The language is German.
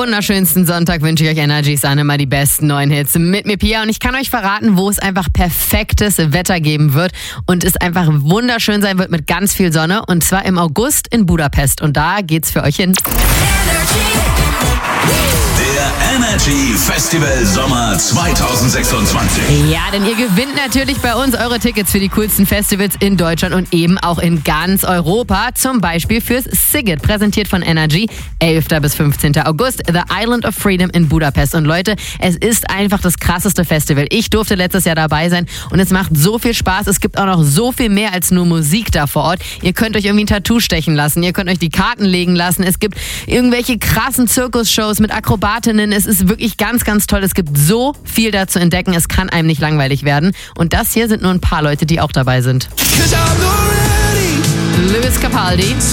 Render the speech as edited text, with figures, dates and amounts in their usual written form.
wunderschönsten Sonntag wünsche ich euch Energy Sun, immer die besten neuen Hits mit mir, Pia. Und ich kann euch verraten, wo es einfach perfektes Wetter geben wird und es einfach wunderschön sein wird mit ganz viel Sonne. Und zwar im August in Budapest. Und da geht's für euch hin. Der Energy Festival Sommer 2026. Ja, denn ihr gewinnt natürlich bei uns eure Tickets für die coolsten Festivals in Deutschland und eben auch in ganz Europa. Zum Beispiel fürs SIGET, präsentiert von Energy, 11. bis 15. August, The Island of Freedom in Budapest. Und Leute, es ist einfach das krasseste Festival. Ich durfte letztes Jahr dabei sein und es macht so viel Spaß. Es gibt auch noch so viel mehr als nur Musik da vor Ort. Ihr könnt euch irgendwie ein Tattoo stechen lassen, ihr könnt euch die Karten legen lassen. Es gibt irgendwelche krassen Zirkusshows mit Akrobatinnen. Es ist wirklich ganz, ganz toll. Es gibt so viel da zu entdecken. Es kann einem nicht langweilig werden. Und das hier sind nur ein paar Leute, die auch dabei sind. Lewis Capaldi,